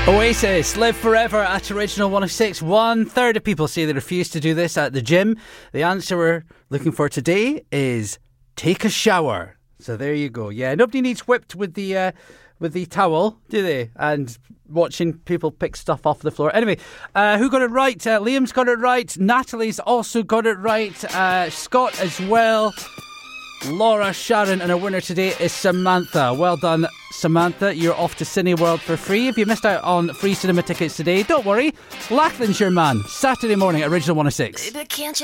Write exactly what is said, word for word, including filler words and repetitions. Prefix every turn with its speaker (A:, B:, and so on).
A: Oasis, Live Forever at Original one oh six. One third of people say they refuse to do this at the gym. The answer we're looking for today is take a shower. So there you go. Yeah, nobody needs whipped with the uh, with the towel, do they? And watching people pick stuff off the floor. Anyway, uh, who got it right? Uh, Liam's got it right. Natalie's also got it right. Uh, Scott as well. Laura, Sharon, and our winner today is Samantha. Well done, Samantha. You're off to Cineworld for free. If you missed out on free cinema tickets today, don't worry. Lachlan's your man. Saturday morning at Original one oh six.
B: Baby, can't you